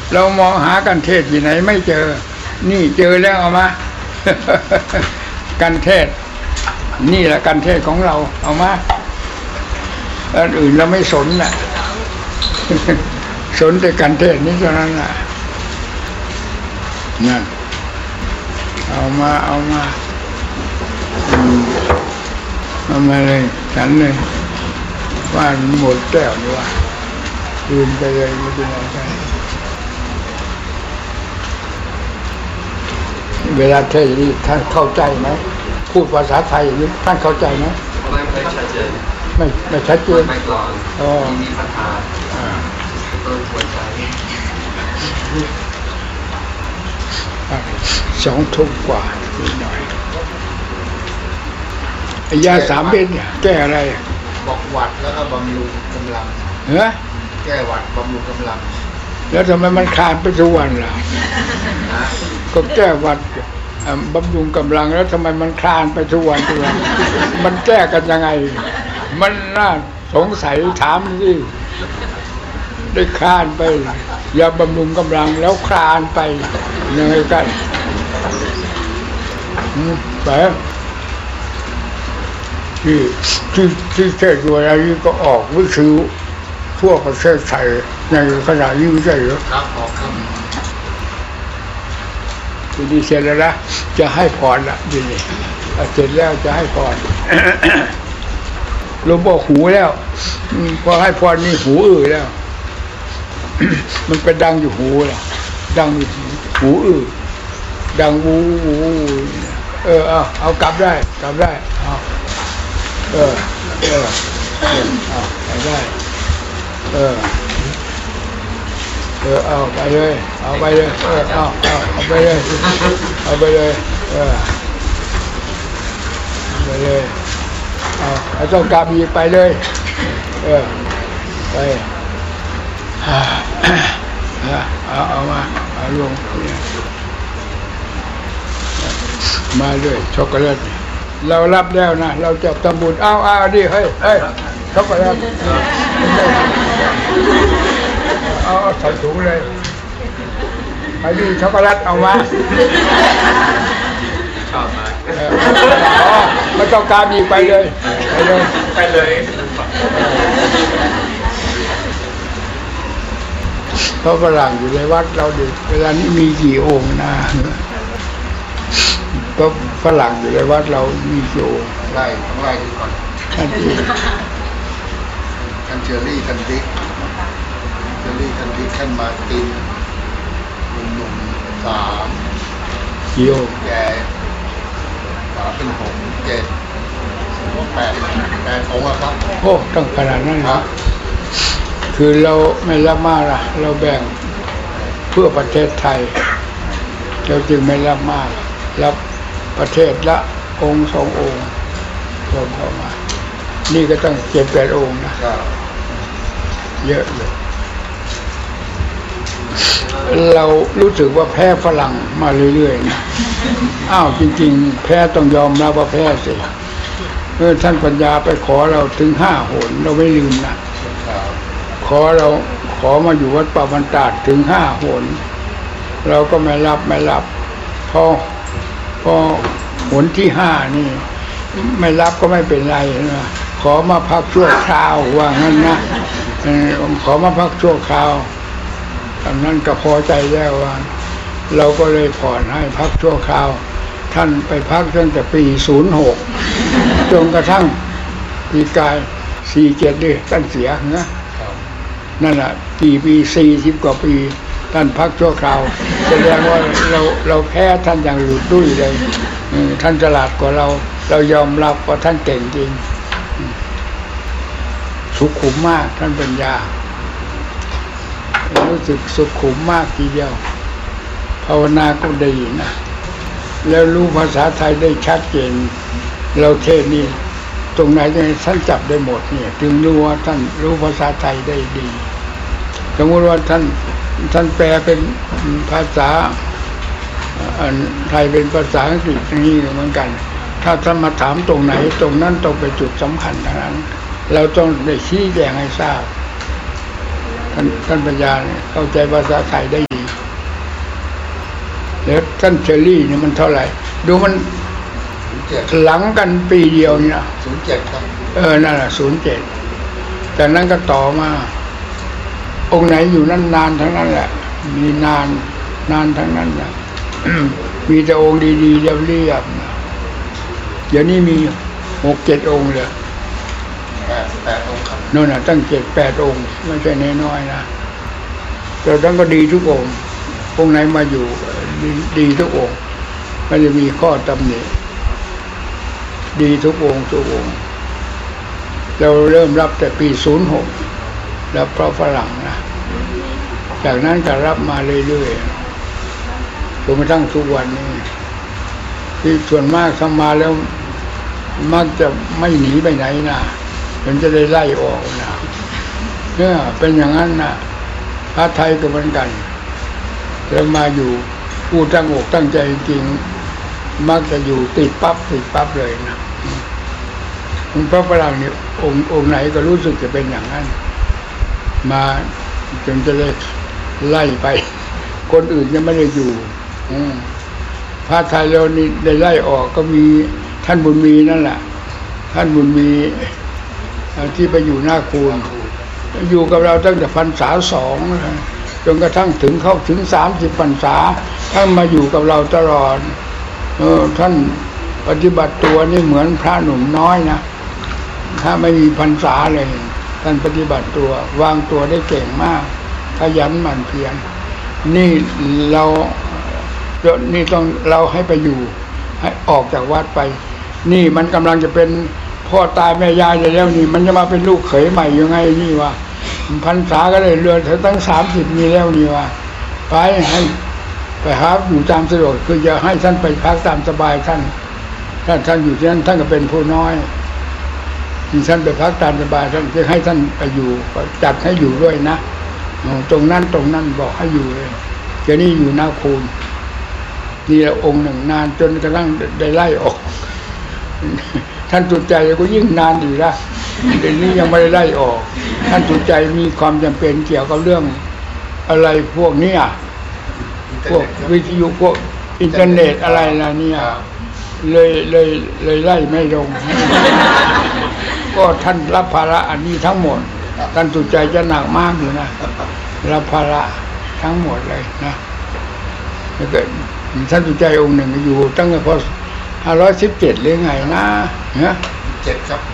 เรามองหากันเทศที่ไหนไม่เจอนี่เจอแล้วเอามา กันเทศนี่แหละกันเทศของเราเอามาอันอื่นเราไม่สนน่ะ สนแต่กันเทศนี้เท่านั้นน่ะนั่นเอามาเอามาเลยฉันเลยว่าหมดแก้วนี่ว่าลืมไปเลยไม่เป็นไรเวลาเทศน์นี่ท่านเข้าใจไหมพูดภาษาไทยอย่างนี้ท่านเข้าใจไหมไม่ชัดเจนไม่ชัดเจนไม่กลอนมีปัญหาต้นควรใจ 2 ทุ่มกว่านิดหน่อยยา3 เม็ดเนี่ยแก้อะไรบอกหวัดแล้วก็บำรุงกำลังแก้หวัดบำรุงกำลังแล้วทำไมมันขาดไปทุกวันล่ะก็แก้หวัดบำรุงกำลังแล้วทำไมมันคลานไปทุกวันมันแก้กันยังไงมันน่าสงสัยถามดิได้คลานไปอย่าบำรุงกำลังแล้วคลานไปยังไงกันไปที่เทศอยู่อะไรนี้ก็ออกวิทยุทั่วประเทศไทยในขณะนี้ไม่ใช่หรือครับออกครับทีนี้เสร็จแล้วนะจะให้พรละทีนี้เสร็จแล้วจะให้พรหลวงพ่อหูแล้วพอให้พรนี่หูอื้อแล้วมันไปดังอยู่หูแล้วดังอยู่หูอื้อดังวูเอากลับได้เอาไปได้เอาไปเลยเอาไปเลยเอาไปเลยเอาไปเลยไปเลยเอาต้องกลับอีกไปเลยไปเอามาเอาลงมาเลยช็อกโกแลตเรารับแล้วนะเราจะทำบุญเอาดิเฮ้ยช็อกโกแลตเอาใส่ถุงเลยไปดิช็อกโกแลตเอามาชอบมากไม่ต้องการอีกไปเลยเพราะฝรั่งอยู่ในวัดเราดิเวลานี้มีกี่องค์นะก็ฝรั่งอยู่ในวัดเรามีกี่องค์ไล่ดูก่อนท่านเจอรี่ท่านบิ๊กท่านมาตินหนุ่ม3 กี่องค์แก่เป็น6 7 8องค์ครับโอ้ต้องขนาดนั้นนะคือเราไม่รับมากนะเราแบ่งเพื่อประเทศไทยเราจึงไม่รับมากรับประเทศละองค์2 องค์รวมเข้ามานี่ก็ต้อง7-8 องค์นะเยอะเลยเรารู้สึกว่าแพ้ฝรั่งมาเรื่อยๆนะจริงๆแพ้ต้องยอมรับว่าแพ้สิท่านปัญญาไปขอเราถึง5 หนเราไม่ลืมนะขอมาอยู่วัดป่าบรรดาถึง5 หนเราก็ไม่รับพอหนที่5นี่ไม่รับก็ไม่เป็นไรนะขอมาพักชั่วคราวว่างั้นนะขอมาพักชั่วคราวตอนนั้นก็พอใจแล้วว่าเราก็เลยผ่อนให้พักชั่วคราวท่านไปพักตั้งแต่ปี06จนกระทั่งปีกาย47นี่ท่านเสียนะนั่นแหละปี40 กว่าปีท่านพักชั่วคราวแสดงว่าเราแพ้ท่านอย่างหลุดดุ้ยเลยท่านฉลาดกว่าเรายอมรับว่าท่านเก่งจริงสุขุมมากท่านปัญญารู้สึกสุขุมมากทีเดียวภาวนาก็ดีนะแล้วรู้ภาษาไทยได้ชัดเจนเราเทศนี่ตรงไหนท่านจับได้หมดเนี่ยจึงรู้ว่าท่านรู้ภาษาไทยได้ดีสมมติว่าท่านแปลเป็นภาษาไทยเป็นภาษาอังกฤษนี่เหมือนกันถ้าท่านมาถามตรงไหนตรงนั้นต้องเป็นจุดสำคัญทั้งนั้นเราต้องได้ชี้แจงให้ทราบท่านปัญญาเข้าใจภาษาไทยได้ดีแล้วท่านเชอรี่เนี่ยมันเท่าไหร่ดูมันหลังกันปีเดียวนี่นะ 07ครับนั่นแหละ07จากนั้นก็ต่อมาองค์ไหนอยู่นั่นนานทั้งนั้นแหละมีนานทั้งนั้นนะมีแต่องค์ดีๆเรียบๆเดี๋ยวนี้มี 6-7 องค์เลย 8องค์ครับนั่นน่ะตั้ง 7-8 องค์ไม่ใช่น้อยๆนะแต่ทั้งก็ดีทุกองค์ไหนมาอยู่ดีทุกองค์ไม่ได้มีข้อตำหนิดีทุกองค์เราเริ่มรับแต่ปี06รับเพราะฝรั่งนะจากนั้นก็รับมาเรื่อยๆจนกระทั่งทุกวันนี้ที่ส่วนมากทำมาแล้วมักจะไม่หนีไปไหนนะมันจะได้ไล่ออกนะเนี่ยเป็นอย่างนั้นนะพระไทยก็เหมือนกันแล้วมาอยู่ผู้ตั้งอกตั้งใจจริงมักจะอยู่ติดปั๊บเลยนะพระฝรั่งนี่องค์ไหนก็รู้สึกจะเป็นอย่างนั้นมาจนจะได้ไล่ไปคนอื่นยังไม่ได้อยู่พระไทยเรานี่ได้ไล่ออกก็มีท่านบุญมีนั่นแหละท่านบุญมีที่ไปอยู่หน้าคูนอยู่กับเราตั้งแต่พรรษา2จนกระทั่งเข้าถึง30พรรษาท่านมาอยู่กับเราตลอดท่านปฏิบัติตัวนี่เหมือนพระหนุ่มน้อยนะถ้าไม่มีพรรษาเลยท่านปฏิบัติตัววางตัวได้เก่งมากขยันหมั่นเพียรนี่ต้องเราให้ไปอยู่ให้ออกจากวัดไปนี่มันกำลังจะเป็นพ่อตายแม่ยายแล้วนี่มันจะมาเป็นลูกเขยใหม่ยังไงนี่วะพรรษาก็เลยเรือตั้ง30มีแล้วนี่วะไปให้ไปหาอยู่ตามสะดวกคือจะให้ท่านไปพักตามสบายท่านอยู่ที่นั่นท่านก็เป็นผู้น้อยที่ท่านไปพักตามสบายท่านจะให้ท่านไปอยู่จัดให้อยู่ด้วยนะตรงนั้นบอกให้อยู่เลยเดี๋ยวนี้อยู่หน้าคูนนี่องค์หนึ่งนานจนกระทั่งได้ไล่ออกท่านจุดใจก็ยิ่งนานอยู่นะเดี๋ยวนี้ยังไม่ได้ไล่ออกท่านจุดใจมีความจำเป็นเกี่ยวกับเรื่องอะไรพวกนี้พวกวิทยุพวกอินเทอร์เน็ตอะไรนะเนี่ยเลยไล่ไม่ลงก็ท่านรับภาระอันนี้ทั้งหมดท่านจุดใจจะหนักมากอยู่นะรับภาระทั้งหมดเลยนะแล้วก็ท่านจุดใจองค์หนึ่งอยู่ตั้งแต่พ517หรือไงนะ 7ครับ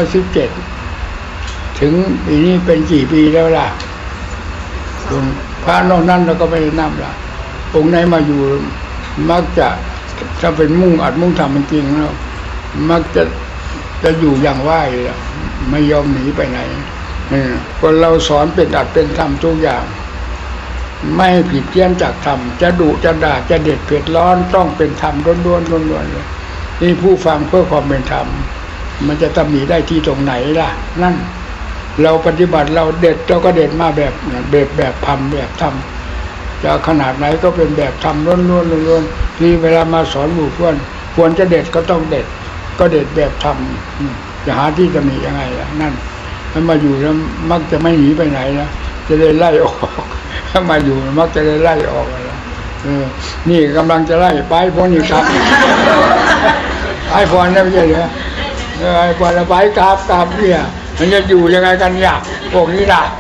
517ถึงปีนี้เป็นกี่ปีแล้วล่ะพระนอกนั้นเราก็ไม่ได้นับละองค์ไหนมาอยู่มักจะถ้าเป็นมุ่งทำจริงๆแล้วมักจะอยู่อย่างไหวไม่ยอมหนีไปไหนคนเราสอนเป็นอัดเป็นธรรมทุกอย่างไม่ผิดเพี้ยนจากธรรมจะดุจะด่าจะเด็ดเผ็ดร้อนต้องเป็นธรรมล้วนเลยนี่ผู้ฟังเพื่อความเป็นธรรมมันจะตำหนิได้ที่ตรงไหนล่ะนั่นเราปฏิบัติเราเด็ดเราก็เด็ดมาแบบธรรมแบบธรรมจะขนาดไหนก็เป็นแบบธรรมล้วนที่เวลามาสอนหมู่เพื่อนควรจะเด็ดก็ต้องเด็ดก็เด็ดแบบธรรมจะหาที่ตำหนิยังไงล่ะนั่นมันมาอยู่แล้วมักจะไม่หนีไปไหนนะจะได้ไล่ออกถ้ามาอยู่มักจะได้ไล่ออกแล้วนี่กำลังจะไล่ไปพวกนี้ครับไอ้พรนะไม่ใช่เหรอไอ้พรไปกราบเนี่ยมันจะอยู่ยังไงกันเนี่ยพวกนี้ล่ะ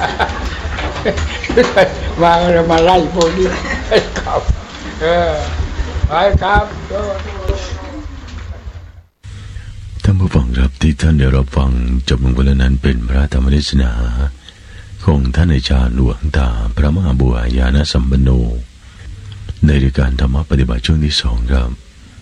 มาไล่พวกนี้ให้กราบไปครับท่านผู้ฟังครับที่ท่านได้รับฟังจบลงไปแล้วนั้นเป็นพระธรรมเทศนาของท่านอาจารย์หลวงตาพระมหาบัวญาณสัมปันโนในรายการธรรมปฏิบัติช่วงที่2ครับ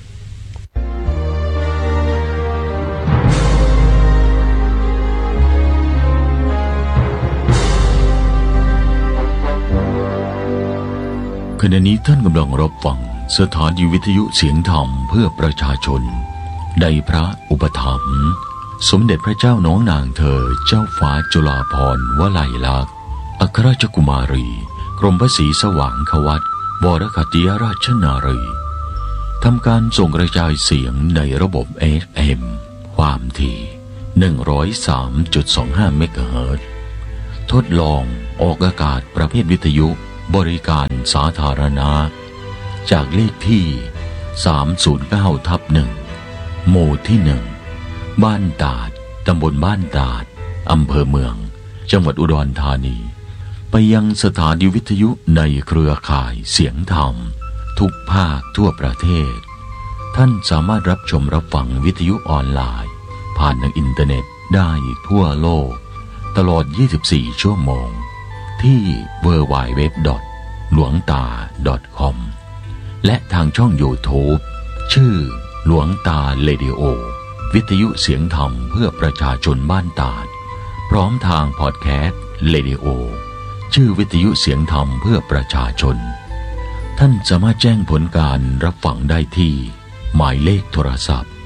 ขณะนี้ท่านกำลังรับฟังสถานีวิทยุเสียงธรรมเพื่อประชาชนในพระอุปถัมภ์สมเด็จพระเจ้าน้องนางเธอเจ้าฟ้าจุฬาภรณ์วลัยลักษณ์อัครราชกุมารีกรมพระศรีสว่างควัตรวรคัตติยราชนารีทำการส่งกระจายเสียงในระบบ FM ความถี่ 103.25 เมกะเฮิรตซ์ทดลองออกอากาศประเภทวิทยุบริการสาธารณะจากเลขที่309/1หมู่ที่1บ้านตาดตำบลบ้านตาดอำเภอเมืองจังหวัดอุดรธานีไปยังสถานีวิทยุในเครือข่ายเสียงธรรมทุกภาคทั่วประเทศท่านสามารถรับชมรับฟังวิทยุออนไลน์ผ่านทางอินเทอร์เน็ตได้ทั่วโลกตลอด24ชั่วโมงที่ www.hluangta.com และทางช่อง YouTube ชื่อหลวงตาเรดิโอวิทยุเสียงธรรมเพื่อประชาชนบ้านตาดพร้อมทางพอดแคสต์เรดิโอชื่อวิทยุเสียงธรรมเพื่อประชาชนท่านสามารถแจ้งผลการรับฟังได้ที่หมายเลขโทรศัพท์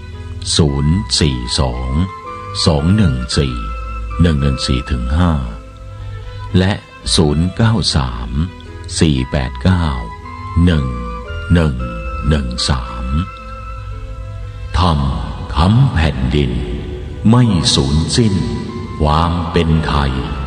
042-214-114-5และ093-489-1113ธรรมค้ำแผ่นดินไม่สูญสิ้นความเป็นไทย